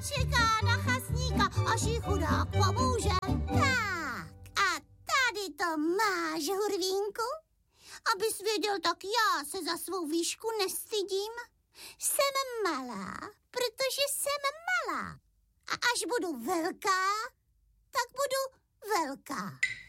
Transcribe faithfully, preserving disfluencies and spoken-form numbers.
čeká na chasníka, až jí chudák pomůže. Tak, a tady to máš, Hurvínku. Abys věděl, tak já se za svou výšku nestydím. Jsem malá, protože jsem malá. A až budu velká, tak budu velká.